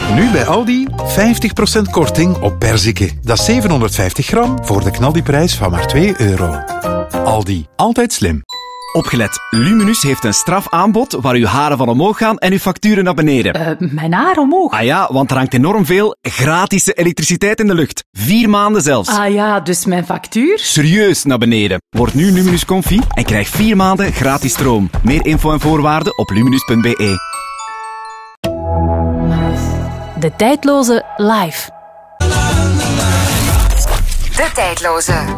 Nu bij Aldi 50% korting op perziken. Dat is 750 gram voor de knaldiprijs van maar €2. Aldi, altijd slim. Opgelet, Luminus heeft een strafaanbod waar uw haren van omhoog gaan en uw facturen naar beneden. Mijn haar omhoog? Ah ja, want er hangt enorm veel gratis elektriciteit in de lucht. 4 maanden zelfs. Ah ja, dus mijn factuur? Serieus naar beneden. Word nu Luminus Confi en krijg 4 maanden gratis stroom. Meer info en voorwaarden op luminus.be. De Tijdloze live. De Tijdloze.